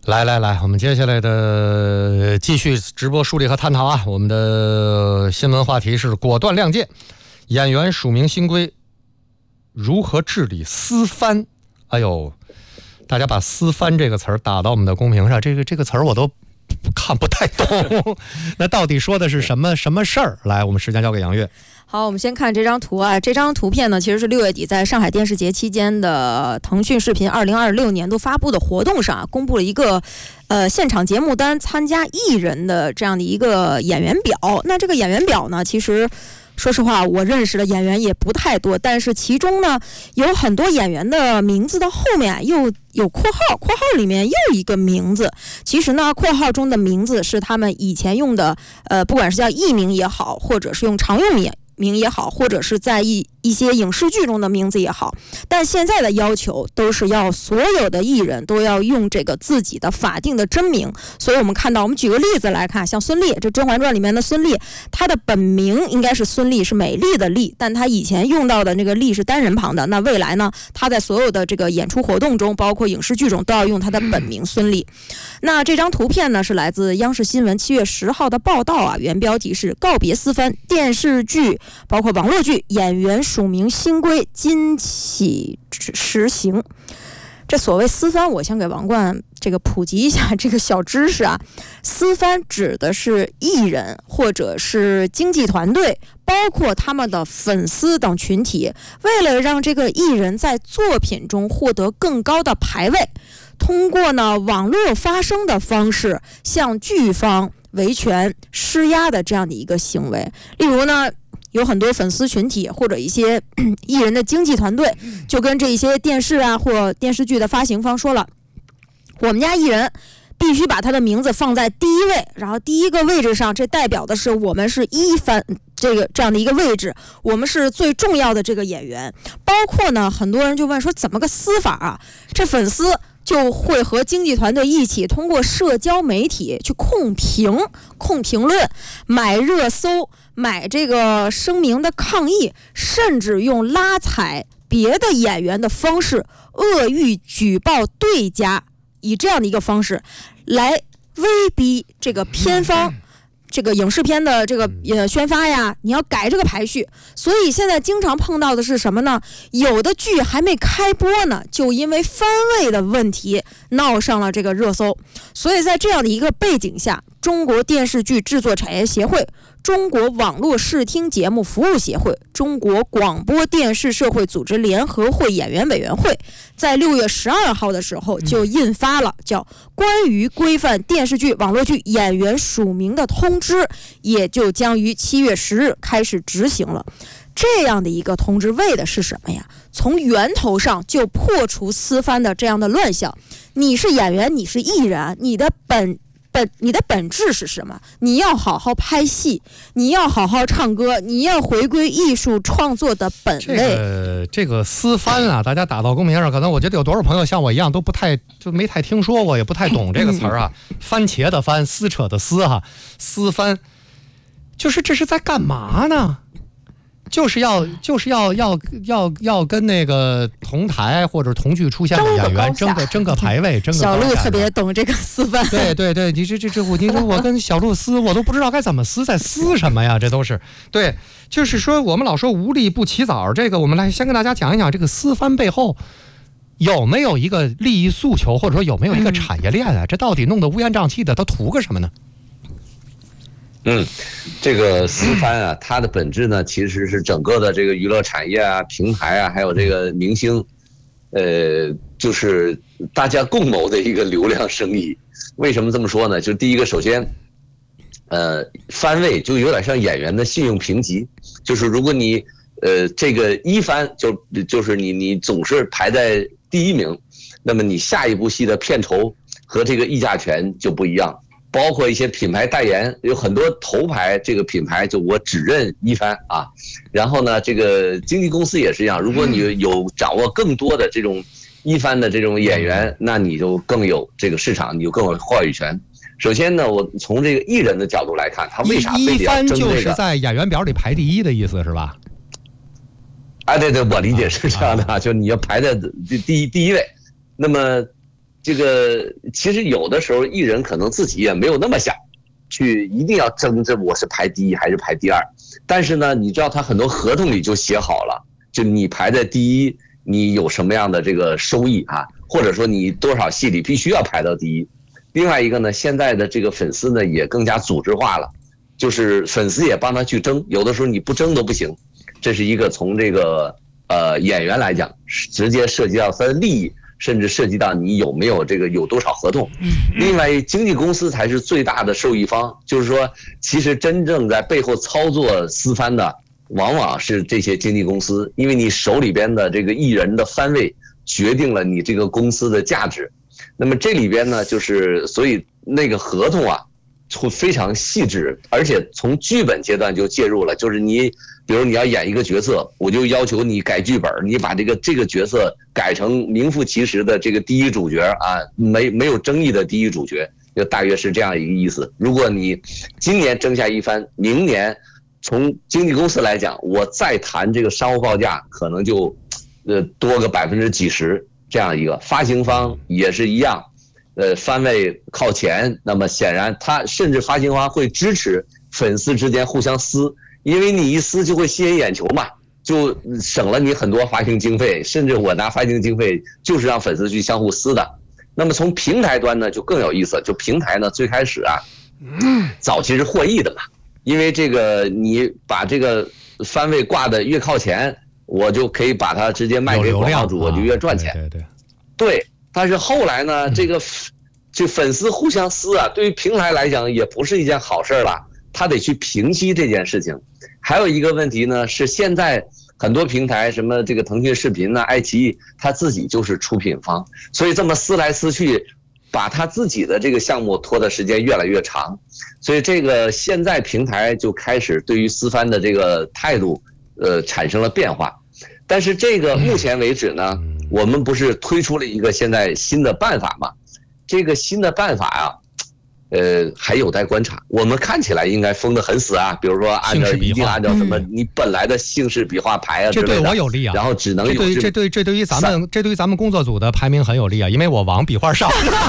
来，我们接下来的继续直播梳理和探讨啊。我们的新闻话题是果断亮剑，演员署名新规如何治理私翻。哎呦，大家把私翻这个词儿打到我们的公屏上，这个词儿我都看不太懂。那到底说的是什么事儿？来，我们时间交给杨越。 好，我们先看这张图啊。这张图片呢，其实是6月底在上海电视节期间的腾讯视频2026年度发布的活动上公布了一个现场节目单参加艺人的这样的一个演员表。那这个演员表呢，其实说实话我认识的演员也不太多，但是其中呢有很多演员的名字的后面又有括号，括号里面又一个名字。其实呢，括号中的名字是他们以前用的不管是叫艺名也好，或者是用常用名也好，或者是在一些影视剧中的名字也好，但现在的要求都是要所有的艺人都要用这个自己的法定的真名。所以我们看到，我们举个例子来看，像孙俪，这《甄嬛传》里面的孙俪，她的本名应该是孙俪，是美丽的丽，但她以前用到的那个丽是单人旁的。那未来呢，她在所有的这个演出活动中，包括影视剧中，都要用她的本名孙俪。那这张图片呢，是来自央视新闻7月10号的报道啊，原标题是告别私翻，电视剧包括网络剧演员署名新规今起实行。这所谓私翻，我先给王冠这个普及一下这个小知识啊。私翻指的是艺人或者是经纪团队，包括他们的粉丝等群体，为了让这个艺人在作品中获得更高的排位，通过呢网络发声的方式向剧方维权施压的这样的一个行为。例如呢，有很多粉丝群体或者一些艺人的经纪团队就跟这一些电视啊或电视剧的发行方说了，我们家艺人必须把他的名字放在第一位，然后第一个位置上，这代表的是我们是一番这样的一个位置，我们是最重要的这个演员。包括呢，很多人就问说怎么个私法啊？这粉丝就会和经纪团队一起通过社交媒体去控评论，买热搜，买这个声明的抗议，甚至用拉踩别的演员的方式恶意举报对家，以这样的一个方式来威逼这个片方这个影视片的这个宣发呀，你要改这个排序。所以现在经常碰到的是什么呢？有的剧还没开播呢，就因为番位的问题闹上了这个热搜。所以在这样的一个背景下，中国电视剧制作产业协会、中国网络视听节目服务协会、中国广播电视社会组织联合会演员委员会在6月12号的时候就印发了叫关于规范电视剧、网络剧演员署名的通知，也就将于7月10日开始执行了。这样的一个通知为的是什么呀？从源头上就破除私翻的这样的乱象。你是演员，你是艺人，你的本质是什么？你要好好拍戏，你要好好唱歌，你要回归艺术创作的本位。 这个私翻啊，大家打到公屏上，可能我觉得有多少朋友像我一样都没太听说过，也不太懂这个词儿啊。番茄的番，撕扯的撕哈，私翻，就是这是在干嘛呢？就是要跟那个同台或者同剧出现的演员争个排位，争个小鹿特别懂这个私翻。 对，你说我跟小鹿撕，我都不知道该怎么撕，在撕什么呀？这都是对，就是说我们老说无利不起早，这个我们来先跟大家讲一讲这个私翻背后有没有一个利益诉求，或者说有没有一个产业链啊？这到底弄得乌烟瘴气的，它图个什么呢？ 这个私翻啊，它的本质呢，其实是整个的这个娱乐产业啊、平台啊，还有这个明星，就是大家共谋的一个流量生意。为什么这么说呢？就第一个，首先，番位就有点像演员的信用评级，就是如果你这个一番就是你总是排在第一名，那么你下一部戏的片酬和这个议价权就不一样。包括一些品牌代言，有很多头牌这个品牌就我只认一番啊。然后呢，这个经纪公司也是一样，如果你有掌握更多的这种一番的这种演员，那你就更有这个市场，你就更有话语权。首先呢，我从这个艺人的角度来看，他为啥非得要争这个？一番就是在演员表里排第一的意思是吧？ 对，我理解是这样的，就你要排在第一位。那么这个其实有的时候艺人可能自己也没有那么想去一定要争这我是排第一还是排第二，但是呢，你知道他很多合同里就写好了，就你排在第一，你有什么样的这个收益啊，或者说你多少戏里必须要排到第一。另外一个呢，现在的这个粉丝呢也更加组织化了，就是粉丝也帮他去争，有的时候你不争都不行。这是一个从这个演员来讲，直接涉及到他的利益，甚至涉及到你有没有有多少合同。另外，经纪公司才是最大的受益方，就是说，其实真正在背后操作私番的，往往是这些经纪公司，因为你手里边的这个艺人的番位决定了你这个公司的价值。那么这里边呢，就是所以那个合同啊，会非常细致，而且从剧本阶段就介入了，就是你。比如你要演一个角色，我就要求你改剧本，你把这个角色改成名副其实的这个第一主角啊，没有争议的第一主角，就大约是这样一个意思。如果你今年争下一番，明年从经纪公司来讲，我再谈这个商务报价，可能就多个几十%这样一个。发行方也是一样，番位靠前，那么显然他甚至发行方会支持粉丝之间互相撕。因为你一撕就会吸引眼球嘛，就省了你很多发行经费，甚至我拿发行经费就是让粉丝去相互撕的。那么从平台端呢就更有意思，就平台呢最开始啊，早期是获益的嘛，因为这个你把这个番位挂的越靠前，我就可以把它直接卖给广告主，我就越赚钱。对。但是后来呢，这粉丝互相撕啊，对于平台来讲也不是一件好事了。他得去平息这件事情。还有一个问题呢，是现在很多平台，什么这个腾讯视频呢、爱奇艺，他自己就是出品方，所以这么撕来撕去，把他自己的这个项目拖的时间越来越长。所以这个现在平台就开始对于私番的这个态度，产生了变化。但是这个目前为止呢，我们不是推出了一个现在新的办法吗？这个新的办法啊。还有待观察。我们看起来应该封得很死啊，比如说一定按照什么你本来的姓氏笔画排啊之类的， 这对我有利啊。 然后只能有这对于咱们工作组的排名很有利啊，因为我往笔画上。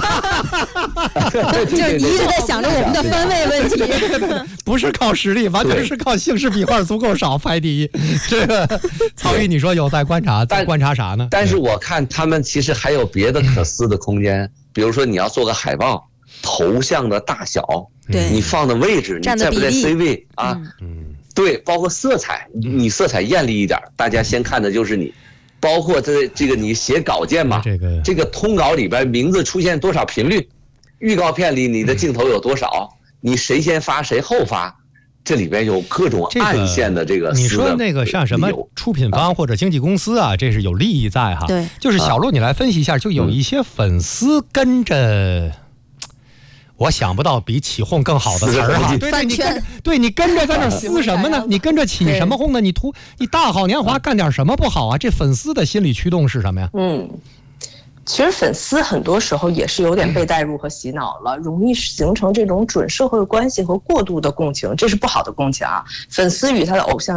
就是你一直在想着我们的番位问题， 不是靠实力，完全是靠姓氏笔画足够少排第一。这个曹宇，你说有待观察，在观察啥呢？ 但是我看他们其实还有别的可撕的空间，比如说你要做个海报。头像的大小，你放的位置，你在不在 C 位啊？对，包括色彩，你色彩艳丽一点，大家先看的就是你。包括这个你写稿件嘛，这个通稿里边名字出现多少频率，预告片里你的镜头有多少，你谁先发谁后发，这里边有各种暗线的这个。 你说那个像什么出品方或者经纪公司啊，这是有利益在哈。 对， 就是小陆，你来分析一下，就有一些粉丝跟着。我想不到比起哄更好的词儿哈，对，你跟着在那撕什么呢？你跟着起什么哄呢？你大好年华干点什么不好啊？这粉丝的心理驱动是什么呀？ 其实粉丝很多时候也是有点被带入和洗脑了，容易形成这种准社会关系和过度的共情，这是不好的共情啊。粉丝与他的偶像